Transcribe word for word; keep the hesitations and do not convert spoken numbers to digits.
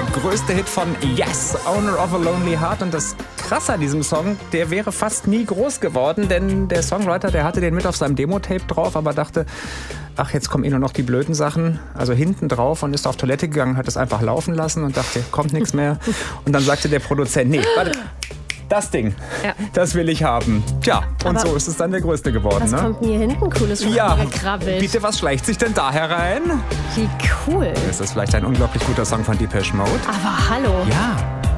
größte Hit von Yes, Owner of a Lonely Heart. Und das Krasse an diesem Song, der wäre fast nie groß geworden, denn der Songwriter, der hatte den mit auf seinem Demo-Tape drauf, aber dachte, ach, jetzt kommen eh nur noch die blöden Sachen, also hinten drauf, und ist auf Toilette gegangen, hat es einfach laufen lassen und dachte, kommt nichts mehr. Und dann sagte der Produzent, nee, warte, das Ding, ja. das will ich haben. Tja, und aber so ist es dann der größte geworden. Was ne? kommt denn hier hinten Cooles schon ja, gekrabbelt? Bitte, was schleicht sich denn da herein? Wie cool. Ist das vielleicht ein unglaublich guter Song von Depeche Mode? Aber hallo. Ja.